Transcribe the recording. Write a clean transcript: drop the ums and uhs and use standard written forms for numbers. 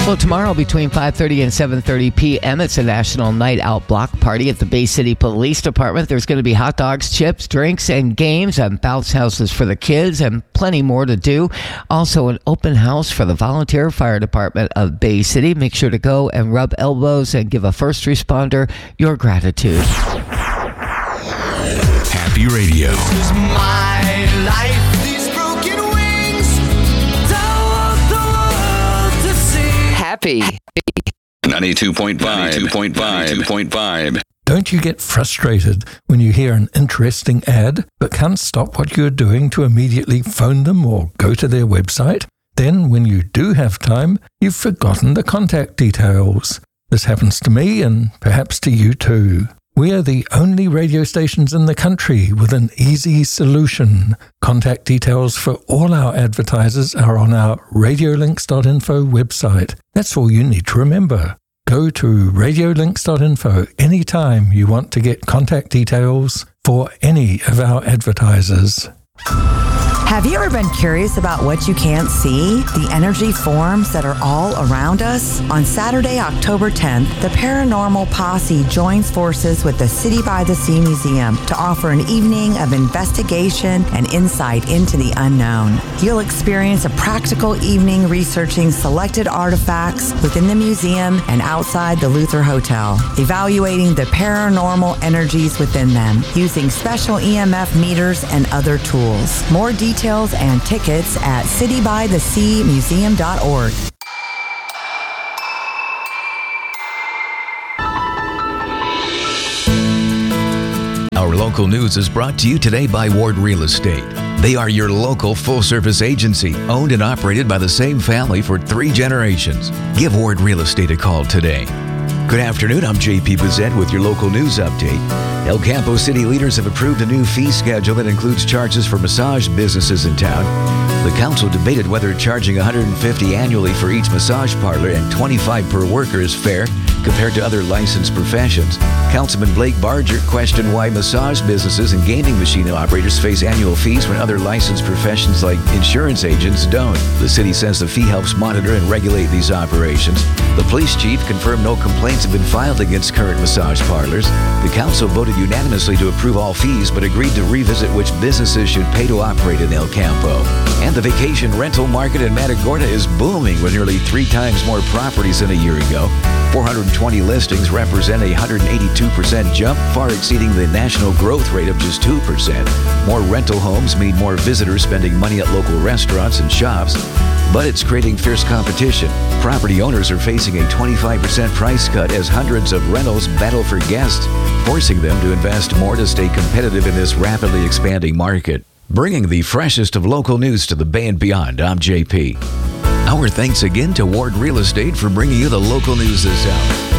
Well, tomorrow between 5:30 and 7:30 p.m., it's a National Night Out Block Party at the Bay City Police Department. There's going to be hot dogs, chips, drinks, and games, and bounce houses for the kids, and plenty more to do. Also, an open house for the Volunteer Fire Department of Bay City. Make sure to go and rub elbows and give a first responder your gratitude. Happy Radio. This is my life. These broken wings. Don't want the world to see. Happy. 92.5. Don't you get frustrated when you hear an interesting ad but can't stop what you're doing to immediately phone them or go to their website? Then, when you do have time, you've forgotten the contact details. This happens to me and perhaps to you too. We are the only radio stations in the country with an easy solution. Contact details for all our advertisers are on our radiolinks.info website. That's all you need to remember. Go to radiolinks.info anytime you want to get contact details for any of our advertisers. Have you ever been curious about what you can't see? The energy forms that are all around us? On Saturday, October 10th, the Paranormal Posse joins forces with the City by the Sea Museum to offer an evening of investigation and insight into the unknown. You'll experience a practical evening researching selected artifacts within the museum and outside the Luther Hotel, evaluating the paranormal energies within them using special EMF meters and other tools. More details and tickets at citybytheseamuseum.org. Our local news is brought to you today by Ward Real Estate. They are your local full-service agency, owned and operated by the same family for 3 generations. Give Ward Real Estate a call today. Good afternoon, I'm JP Buzette with your local news update. El Campo city leaders have approved a new fee schedule that includes charges for massage businesses in town. The council debated whether charging $150 annually for each massage parlor and $25 per worker is fair compared to other licensed professions. Councilman Blake Barger questioned why massage businesses and gaming machine operators face annual fees when other licensed professions like insurance agents don't. The city says the fee helps monitor and regulate these operations. The police chief confirmed no complaints have been filed against current massage parlors. The council voted unanimously to approve all fees, but agreed to revisit which businesses should pay to operate in El Campo. And the vacation rental market in Matagorda is booming with nearly 3 times more properties than a year ago. 420 listings represent a 182% jump, far exceeding the national growth rate of just 2%. More rental homes mean more visitors spending money at local restaurants and shops. But it's creating fierce competition. Property owners are facing a 25% price cut as hundreds of rentals battle for guests, forcing them to invest more to stay competitive in this rapidly expanding market. Bringing the freshest of local news to the Bay and beyond, I'm JP. Our thanks again to Ward Real Estate for bringing you the local news this hour.